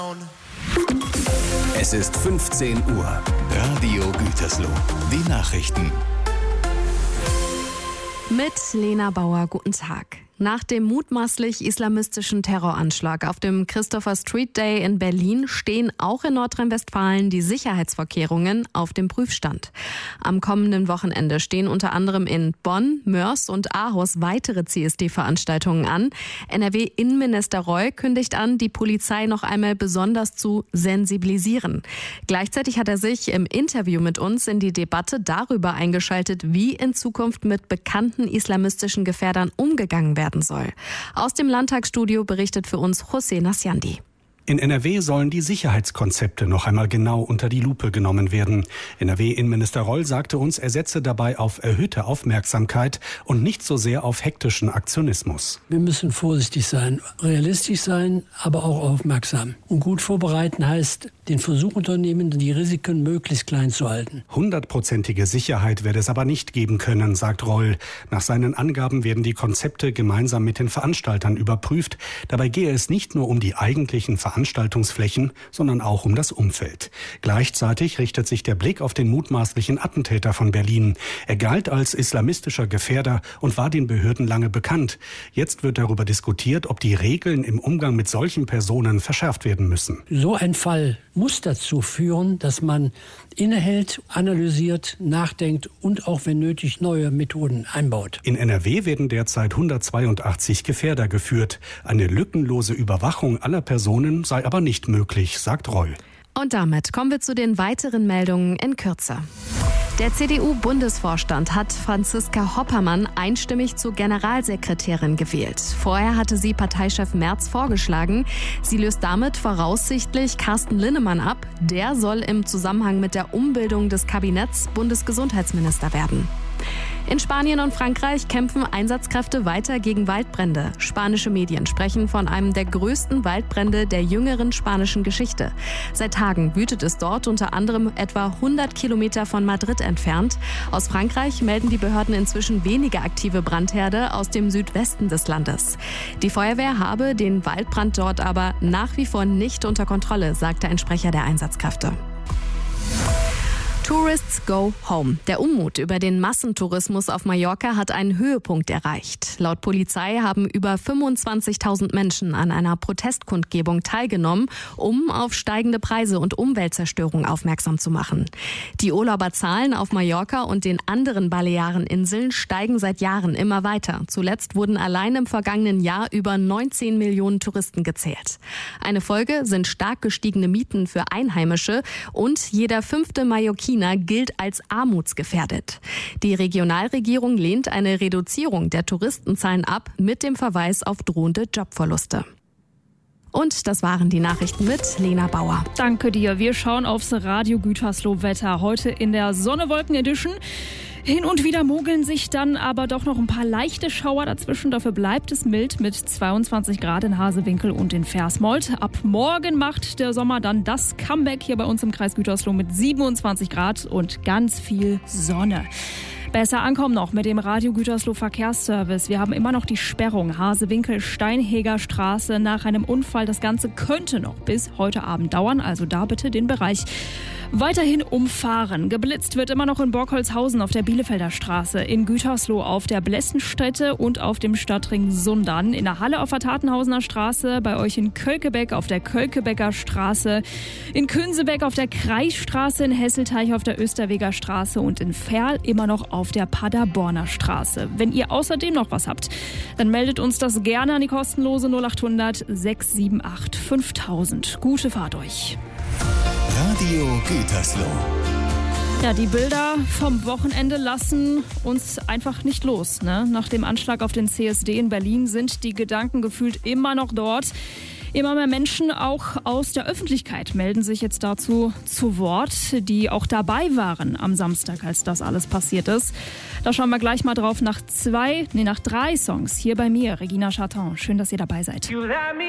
Es ist 15 Uhr. Radio Gütersloh. Die Nachrichten. Mit Lena Bauer, guten Tag. Nach dem mutmaßlich islamistischen Terroranschlag auf dem Christopher Street Day in Berlin stehen auch in Nordrhein-Westfalen die Sicherheitsvorkehrungen auf dem Prüfstand. Am kommenden Wochenende stehen unter anderem in Bonn, Mörs und Aarhus weitere CSD-Veranstaltungen an. NRW-Innenminister Reul kündigt an, die Polizei noch einmal besonders zu sensibilisieren. Gleichzeitig hat er sich im Interview mit uns in die Debatte darüber eingeschaltet, wie in Zukunft mit bekannten islamistischen Gefährdern umgegangen werden soll. Aus dem Landtagsstudio berichtet für uns José Nasciandi. In NRW sollen die Sicherheitskonzepte noch einmal genau unter die Lupe genommen werden. NRW-Innenminister Reul sagte uns, er setze dabei auf erhöhte Aufmerksamkeit und nicht so sehr auf hektischen Aktionismus. Wir müssen vorsichtig sein, realistisch sein, aber auch aufmerksam. Und gut vorbereiten heißt, den Versuch unternehmen, die Risiken möglichst klein zu halten. 100%ige Sicherheit werde es aber nicht geben können, sagt Reul. Nach seinen Angaben werden die Konzepte gemeinsam mit den Veranstaltern überprüft. Dabei gehe es nicht nur um die eigentlichen Veranstaltungsflächen, sondern auch um das Umfeld. Gleichzeitig richtet sich der Blick auf den mutmaßlichen Attentäter von Berlin. Er galt als islamistischer Gefährder und war den Behörden lange bekannt. Jetzt wird darüber diskutiert, ob die Regeln im Umgang mit solchen Personen verschärft werden müssen. So ein Fall muss dazu führen, dass man innehält, analysiert, nachdenkt und auch, wenn nötig, neue Methoden einbaut. In NRW werden derzeit 182 Gefährder geführt. Eine lückenlose Überwachung aller Personen sei aber nicht möglich, sagt Reul. Und damit kommen wir zu den weiteren Meldungen in Kürze. Der CDU-Bundesvorstand hat Franziska Hoppermann einstimmig zur Generalsekretärin gewählt. Vorher hatte sie Parteichef Merz vorgeschlagen. Sie löst damit voraussichtlich Carsten Linnemann ab. Der soll im Zusammenhang mit der Umbildung des Kabinetts Bundesgesundheitsminister werden. In Spanien und Frankreich kämpfen Einsatzkräfte weiter gegen Waldbrände. Spanische Medien sprechen von einem der größten Waldbrände der jüngeren spanischen Geschichte. Seit Tagen wütet es dort, unter anderem etwa 100 Kilometer von Madrid entfernt. Aus Frankreich melden die Behörden inzwischen weniger aktive Brandherde aus dem Südwesten des Landes. Die Feuerwehr habe den Waldbrand dort aber nach wie vor nicht unter Kontrolle, sagte ein Sprecher der Einsatzkräfte. Tourists go home. Der Unmut über den Massentourismus auf Mallorca hat einen Höhepunkt erreicht. Laut Polizei haben über 25.000 Menschen an einer Protestkundgebung teilgenommen, um auf steigende Preise und Umweltzerstörung aufmerksam zu machen. Die Urlauberzahlen auf Mallorca und den anderen Baleareninseln steigen seit Jahren immer weiter. Zuletzt wurden allein im vergangenen Jahr über 19 Millionen Touristen gezählt. Eine Folge sind stark gestiegene Mieten für Einheimische und jeder 5. Mallorquiner gilt als armutsgefährdet. Die Regionalregierung lehnt eine Reduzierung der Touristenzahlen ab mit dem Verweis auf drohende Jobverluste. Und das waren die Nachrichten mit Lena Bauer. Danke dir. Wir schauen aufs Radio Gütersloh Wetter. Heute in der Sonne-Wolken-Edition. Hin und wieder mogeln sich dann aber doch noch ein paar leichte Schauer dazwischen. Dafür bleibt es mild mit 22 Grad in Hasewinkel und in Versmold. Ab morgen macht der Sommer dann das Comeback hier bei uns im Kreis Gütersloh mit 27 Grad und ganz viel Sonne. Besser ankommen noch mit dem Radio Gütersloh Verkehrsservice. Wir haben immer noch die Sperrung Hasewinkel-Steinheger Straße nach einem Unfall. Das Ganze könnte noch bis heute Abend dauern, also da bitte den Bereich weiterhin umfahren. Geblitzt wird immer noch in Borkholzhausen auf der Bielefelder Straße, in Gütersloh auf der Blessenstätte und auf dem Stadtring Sundern, in der Halle auf der Tatenhausener Straße, bei euch in Kölkebeck auf der Kölkebecker Straße, in Künsebeck auf der Kreisstraße, in Hesselteich auf der Österweger Straße und in Verl immer noch auf der Paderborner Straße. Wenn ihr außerdem noch was habt, dann meldet uns das gerne an die kostenlose 0800 678 5000. Gute Fahrt euch. Radio Gütersloh. Ja, die Bilder vom Wochenende lassen uns einfach nicht los, ne? Nach dem Anschlag auf den CSD in Berlin sind die Gedanken gefühlt immer noch dort. Immer mehr Menschen, auch aus der Öffentlichkeit, melden sich jetzt dazu zu Wort, die auch dabei waren am Samstag, als das alles passiert ist. Da schauen wir gleich mal drauf nach 3 Songs hier bei mir, Regina Chaton. Schön, dass ihr dabei seid. You let me